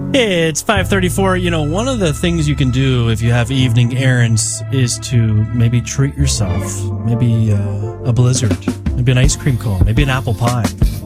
It's 5:34. You know, one of the things you can do if you have evening errands is to maybe treat yourself. Maybe a blizzard, maybe an ice cream cone, maybe an apple pie.